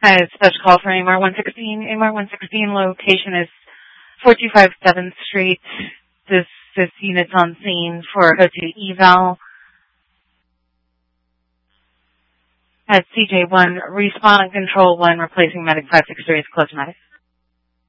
Hi, it's special call for AMR 116. AMR 116 location is 425 7th Street. This unit's on scene for O2 eval at CJ1, respawn and control 1, replacing medic 563 is close medic.